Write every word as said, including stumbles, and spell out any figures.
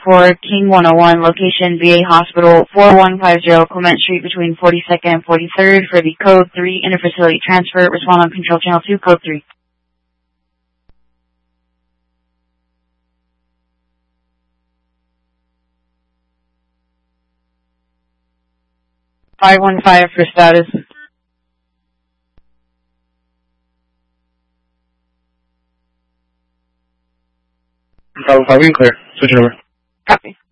for King one oh one, location V A Hospital, four one five zero Clement Street between forty-second and forty-third for the code three interfacility transfer. Respond on control channel two, code three. five one five for status. five one five, clear. Switch it over. Copy.